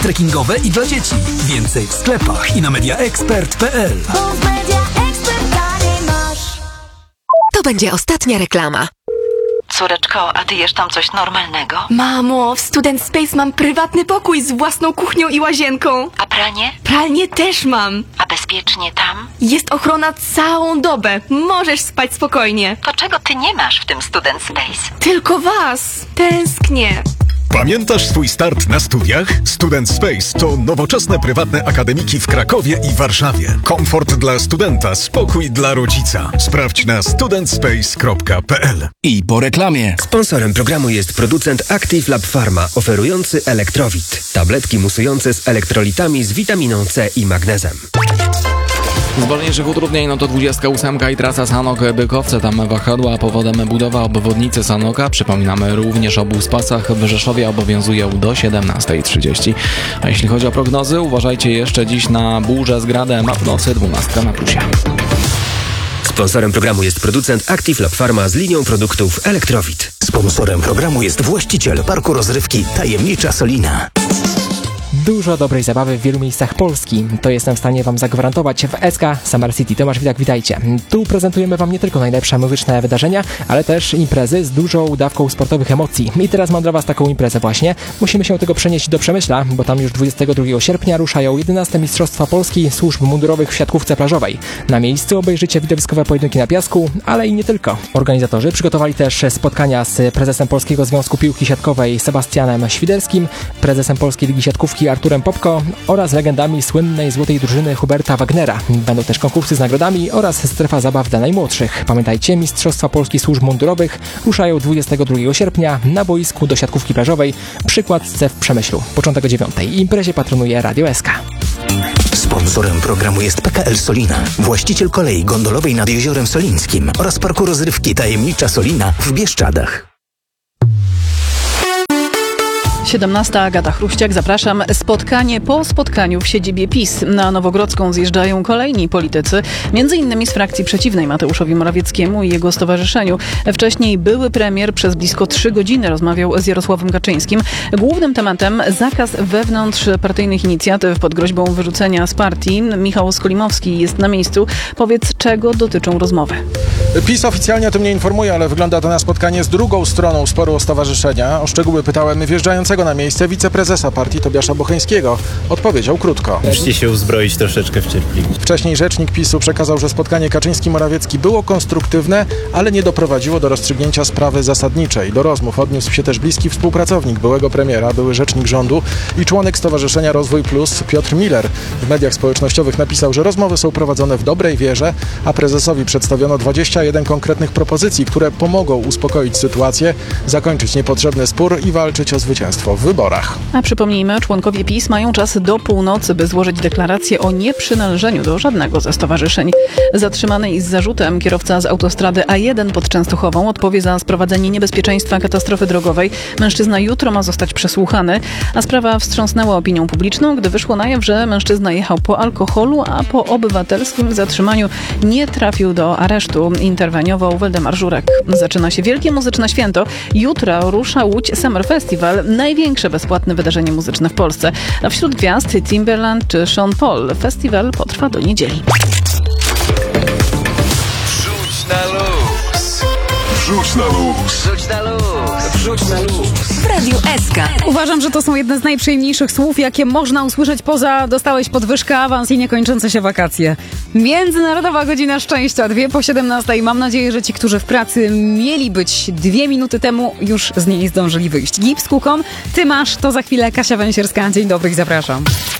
trekkingowe i dla dzieci. Więcej w sklepach i na mediaexpert.pl. To będzie ostatnia reklama. Córeczko, a ty jesz tam coś normalnego? Mamo, w Student Space mam prywatny pokój z własną kuchnią i łazienką. A pranie? Pralnię też mam. A bezpiecznie tam? Jest ochrona całą dobę. Możesz spać spokojnie. To czego ty nie masz w tym Student Space? Tylko was. Tęsknię. Pamiętasz swój start na studiach? Student Space to nowoczesne prywatne akademiki w Krakowie i Warszawie. Komfort dla studenta, spokój dla rodzica. Sprawdź na studentspace.pl. I po reklamie. Sponsorem programu jest producent Active Lab Pharma, oferujący Elektrowit. Tabletki musujące z elektrolitami z witaminą C i magnezem. Z wolniejszych utrudnień to 28 i trasa Sanok-Bykowce. Tam wahadła, powodem budowa obwodnicy Sanoka. Przypominamy również o buspasach w Rzeszowie obowiązują do 17:30. A jeśli chodzi o prognozy, uważajcie jeszcze dziś na burzę z gradem, a w nocy 12 na plusie. Sponsorem programu jest producent Active Lab Pharma z linią produktów Elektrowit. Sponsorem programu jest właściciel parku rozrywki Tajemnicza Solina. Dużo dobrej zabawy w wielu miejscach Polski. To jestem w stanie Wam zagwarantować w SK Summer City. Tomasz Widak, witajcie. Tu prezentujemy Wam nie tylko najlepsze muzyczne wydarzenia, ale też imprezy z dużą dawką sportowych emocji. I teraz mam dla Was taką imprezę właśnie. Musimy się tego przenieść do Przemyśla, bo tam już 22 sierpnia ruszają 11. Mistrzostwa Polski Służb Mundurowych w siatkówce plażowej. Na miejscu obejrzycie widowiskowe pojedynki na piasku, ale i nie tylko. Organizatorzy przygotowali też spotkania z prezesem Polskiego Związku Piłki Siatkowej Sebastianem Świderskim, prezesem Polskiej Ligi Siatkówki Arturem Popko oraz legendami słynnej złotej drużyny Huberta Wagnera. Będą też konkursy z nagrodami oraz strefa zabaw dla najmłodszych. Pamiętajcie, Mistrzostwa Polski Służb Mundurowych ruszają 22 sierpnia na boisku do siatkówki plażowej przy kładce w Przemyślu. Początek o 9:00. Imprezie patronuje Radio SK. Sponsorem programu jest PKL Solina, właściciel kolei gondolowej nad Jeziorem Solińskim oraz parku rozrywki Tajemnicza Solina w Bieszczadach. 17. Agata Chruściak, zapraszam. Spotkanie po spotkaniu w siedzibie PiS. Na Nowogrodzką zjeżdżają kolejni politycy, m.in. z frakcji przeciwnej Mateuszowi Morawieckiemu i jego stowarzyszeniu. Wcześniej były premier przez blisko 3 godziny rozmawiał z Jarosławem Kaczyńskim. Głównym tematem zakaz wewnątrzpartyjnych inicjatyw pod groźbą wyrzucenia z partii. Michał Skolimowski jest na miejscu. Powiedz, czego dotyczą rozmowy? PiS oficjalnie o tym nie informuje, ale wygląda to na spotkanie z drugą stroną sporu o stowarzyszenia. O szczegóły pytałem wjeżdżającego na miejsce wiceprezesa partii Tobiasza Bocheńskiego. Odpowiedział krótko. Musicie się uzbroić troszeczkę w cierpliwość. Wcześniej rzecznik PiS-u przekazał, że spotkanie Kaczyński-Morawiecki było konstruktywne, ale nie doprowadziło do rozstrzygnięcia sprawy zasadniczej. Do rozmów odniósł się też bliski współpracownik byłego premiera, były rzecznik rządu i członek Stowarzyszenia Rozwój Plus Piotr Miller. W mediach społecznościowych napisał, że rozmowy są prowadzone w dobrej wierze, a prezesowi przedstawiono 21 konkretnych propozycji, które pomogą uspokoić sytuację, zakończyć niepotrzebny spór i walczyć o zwycięstwo w wyborach. A przypomnijmy, członkowie PiS mają czas do północy, by złożyć deklarację o nieprzynależeniu do żadnego ze stowarzyszeń. Zatrzymany i z zarzutem kierowca z autostrady A1 pod Częstochową odpowie za sprowadzenie niebezpieczeństwa katastrofy drogowej. Mężczyzna jutro ma zostać przesłuchany, a sprawa wstrząsnęła opinią publiczną, gdy wyszło na jaw, że mężczyzna jechał po alkoholu, a po obywatelskim zatrzymaniu nie trafił do aresztu. Interweniował Waldemar Żurek. Zaczyna się wielkie muzyczne święto. Jutro rusza Łódź Summer Festival, największe bezpłatne wydarzenie muzyczne w Polsce. A wśród gwiazd Timberland czy Sean Paul. Festiwal potrwa do niedzieli. Wrzuć na luz. Wrzuć na luz. Wrzuć na luz. Wrzuć na luz. W Radiu SK. Uważam, że to są jedne z najprzyjemniejszych słów, jakie można usłyszeć poza dostałeś podwyżkę, awans i niekończące się wakacje. Międzynarodowa godzina szczęścia, 6:55. Mam nadzieję, że ci, którzy w pracy mieli być 2 minuty temu, już z niej zdążyli wyjść. Gips.com, ty masz, to za chwilę Kasia Węsierska. Dzień dobry i zapraszam.